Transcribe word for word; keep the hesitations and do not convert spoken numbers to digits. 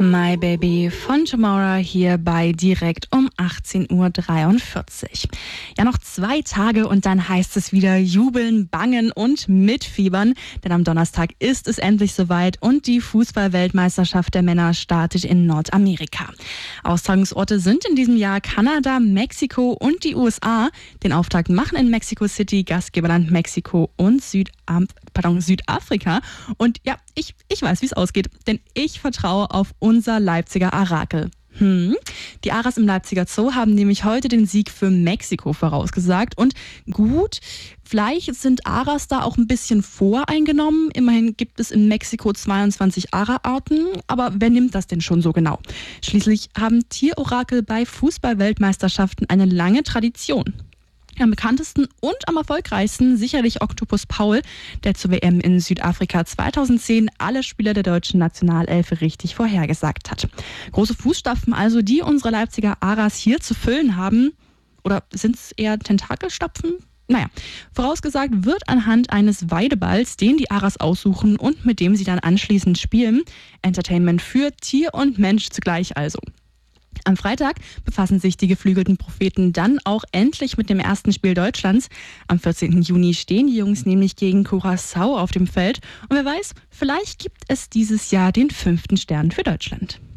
My Baby von Tomorrow hier bei Direkt um achtzehn Uhr dreiundvierzig. Ja, noch zwei Tage und dann heißt es wieder jubeln, bangen und mitfiebern. Denn am Donnerstag ist es endlich soweit und die Fußball-Weltmeisterschaft der Männer startet in Nordamerika. Austragungsorte sind in diesem Jahr Kanada, Mexiko und die U S A. Den Auftakt machen in Mexico City Gastgeberland Mexiko und Südam- pardon, Südafrika. Und ja, ich, ich weiß, wie es ausgeht, denn ich vertraue auf unser Leipziger Arakel. Hm. Die Aras im Leipziger Zoo haben nämlich heute den Sieg für Mexiko vorausgesagt. Und gut, vielleicht sind Aras da auch ein bisschen voreingenommen. Immerhin gibt es in Mexiko zweiundzwanzig Ara-Arten. Aber wer nimmt das denn schon so genau? Schließlich haben Tierorakel bei Fußball-Weltmeisterschaften eine lange Tradition. Am bekanntesten und am erfolgreichsten sicherlich Octopus Paul, der zur W M in Südafrika zweitausendzehn alle Spieler der deutschen Nationalelf richtig vorhergesagt hat. Große Fußstapfen also, die unsere Leipziger Aras hier zu füllen haben. Oder sind es eher Tentakelstapfen? Naja, vorausgesagt wird anhand eines Weideballs, den die Aras aussuchen und mit dem sie dann anschließend spielen. Entertainment für Tier und Mensch zugleich also. Am Freitag befassen sich die geflügelten Propheten dann auch endlich mit dem ersten Spiel Deutschlands. Am vierzehnten Juni stehen die Jungs nämlich gegen Curaçao auf dem Feld. Und wer weiß, vielleicht gibt es dieses Jahr den fünften Stern für Deutschland.